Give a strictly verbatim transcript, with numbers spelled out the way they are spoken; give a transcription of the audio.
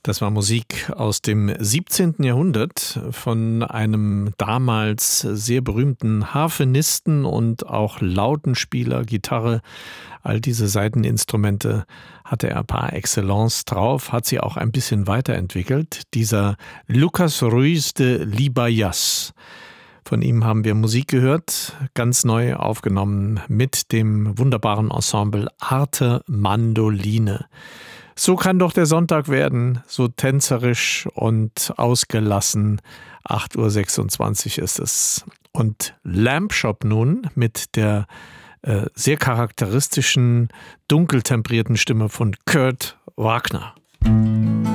Das war Musik aus dem siebzehnten. Jahrhundert von einem damals sehr berühmten Harfenisten und auch Lautenspieler, Gitarre. All diese Saiteninstrumente hatte er par excellence drauf, hat sie auch ein bisschen weiterentwickelt. Dieser Lucas Ruiz de Libayas. Von ihm haben wir Musik gehört, ganz neu aufgenommen mit dem wunderbaren Ensemble Arte Mandoline. So kann doch der Sonntag werden, so tänzerisch und ausgelassen. acht Uhr sechsundzwanzig ist es. Und Lamp Shop nun mit der äh, sehr charakteristischen, dunkeltemperierten Stimme von Kurt Wagner.